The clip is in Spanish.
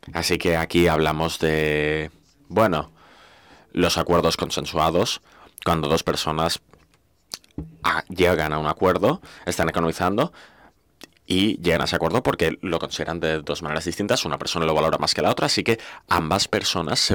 Así que aquí hablamos de, bueno, los acuerdos consensuados, cuando dos personas llegan a un acuerdo, están economizando y llegan a ese acuerdo porque lo consideran de dos maneras distintas. Una persona lo valora más que la otra, así que ambas personas